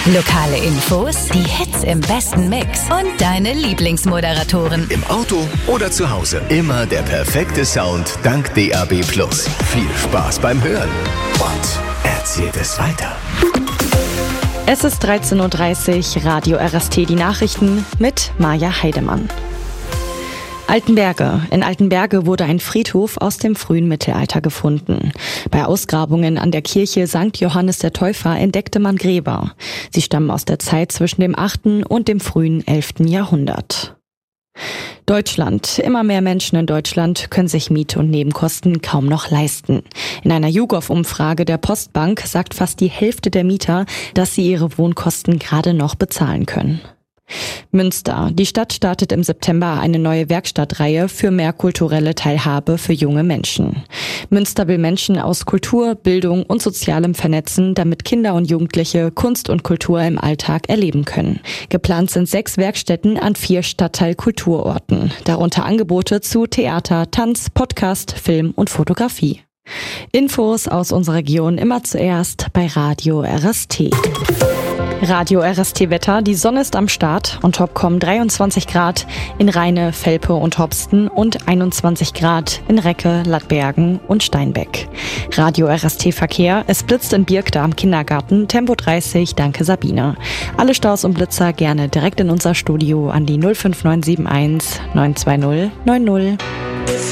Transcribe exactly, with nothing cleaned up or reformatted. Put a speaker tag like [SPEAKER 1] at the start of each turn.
[SPEAKER 1] Lokale Infos, die Hits im besten Mix und deine Lieblingsmoderatoren.
[SPEAKER 2] Im Auto oder zu Hause. Immer der perfekte Sound dank D A B Plus. Viel Spaß beim Hören und erzählt es weiter.
[SPEAKER 3] Es ist dreizehn Uhr dreißig, Radio R S T, die Nachrichten mit Maja Heidemann. Altenberge. In Altenberge wurde ein Friedhof aus dem frühen Mittelalter gefunden. Bei Ausgrabungen an der Kirche Sankt Johannes der Täufer entdeckte man Gräber. Sie stammen aus der Zeit zwischen dem achten und dem frühen elften Jahrhundert. Deutschland. Immer mehr Menschen in Deutschland können sich Miete und Nebenkosten kaum noch leisten. In einer YouGov-Umfrage der Postbank sagt fast die Hälfte der Mieter, dass sie ihre Wohnkosten gerade noch bezahlen können. Münster. Die Stadt startet im September eine neue Werkstattreihe für mehr kulturelle Teilhabe für junge Menschen. Münster will Menschen aus Kultur, Bildung und Sozialem vernetzen, damit Kinder und Jugendliche Kunst und Kultur im Alltag erleben können. Geplant sind sechs Werkstätten an vier Stadtteil-Kulturorten, darunter Angebote zu Theater, Tanz, Podcast, Film und Fotografie. Infos aus unserer Region immer zuerst bei Radio R S T. Radio R S T Wetter, die Sonne ist am Start. On top kommen dreiundzwanzig Grad in Rheine, Velpe und Hopsten und einundzwanzig Grad in Recke, Lattbergen und Steinbeck. Radio R S T Verkehr, es blitzt in Birkda am Kindergarten, Tempo dreißig, danke Sabine. Alle Staus und Blitzer gerne direkt in unser Studio an die null fünf neun sieben eins neun zwei null neun null.